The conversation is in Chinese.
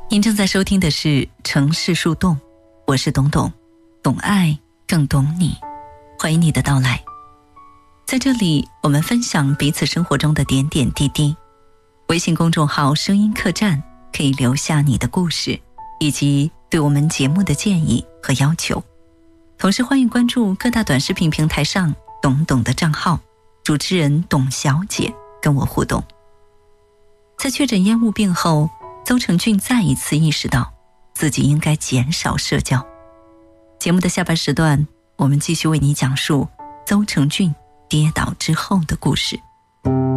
您正在收听的是城市树洞，我是董董，懂爱更懂你，欢迎你的到来。在这里我们分享彼此生活中的点点滴滴。微信公众号声音客栈可以留下你的故事以及对我们节目的建议和要求，同时欢迎关注各大短视频平台上董董的账号，主持人董小姐跟我互动。在确诊烟雾病后，邹成俊再一次意识到自己应该减少社交。节目的下半时段，我们继续为你讲述邹成俊跌倒之后的故事。